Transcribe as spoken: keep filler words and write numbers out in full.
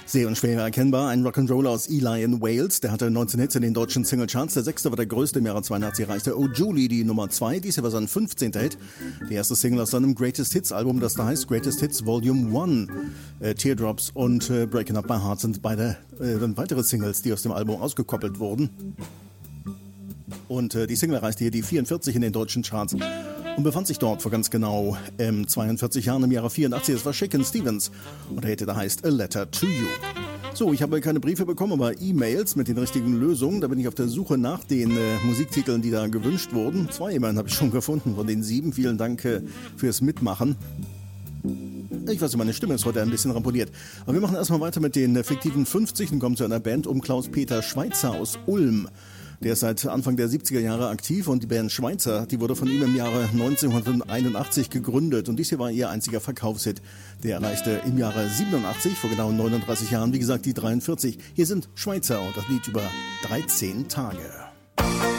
Sehr unschwer erkennbar, ein Rock'n'Roller aus Ely in Wales. Der hatte neunzehn Hits in den deutschen Singlecharts. Der sechste war der größte im Jahre zweiundachtzig, erreichte Oh Julie die Nummer zwei. Dies hier war sein fünfzehnter Hit. Die erste Single aus seinem Greatest Hits Album, das da heißt Greatest Hits Volume eins. Äh, Teardrops und äh, Breaking Up My Heart sind beide äh, dann weitere Singles, die aus dem Album ausgekoppelt wurden. Und äh, die Single erreichte hier die vierundvierzig in den deutschen Charts und befand sich dort vor ganz genau ähm, zweiundvierzig Jahren im Jahre vierundachtzig. Das war Shakin' Stevens und der Hit, der heißt A Letter to You. So, ich habe keine Briefe bekommen, aber E-Mails mit den richtigen Lösungen. Da bin ich auf der Suche nach den äh, Musiktiteln, die da gewünscht wurden. Zwei immerhin habe ich schon gefunden von den sieben. Vielen Dank äh, fürs Mitmachen. Ich weiß, meine Stimme ist heute ein bisschen ramponiert. Aber wir machen erstmal weiter mit den äh, fiktiven fünfzig und kommen zu einer Band um Klaus-Peter Schweitzer aus Ulm. Der ist seit Anfang der siebziger Jahre aktiv und die Band Schweitzer, die wurde von ihm im Jahre neunzehnhunderteinundachtzig gegründet und dies hier war ihr einziger Verkaufshit. Der erreichte im Jahre siebenundachtzig, vor genau neununddreißig Jahren, wie gesagt, die dreiundvierzig. Hier sind Schweitzer und das Lied über dreizehn Tage.